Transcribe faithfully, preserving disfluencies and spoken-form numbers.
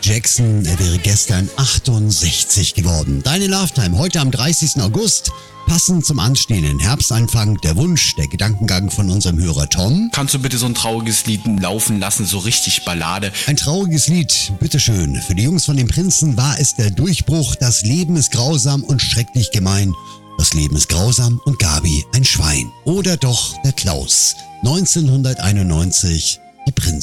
Jackson, er wäre gestern achtundsechzig geworden. Deine Love-Time heute am dreißigsten August. Passend zum anstehenden Herbstanfang der Wunsch, der Gedankengang von unserem Hörer Tom. Kannst du bitte so ein trauriges Lied laufen lassen, so richtig Ballade? Ein trauriges Lied, bitteschön. Für die Jungs von den Prinzen war es der Durchbruch. Das Leben ist grausam und schrecklich gemein. Das Leben ist grausam und Gabi ein Schwein. Oder doch der Klaus. neunzehnhunderteinundneunzig, die Prinzen.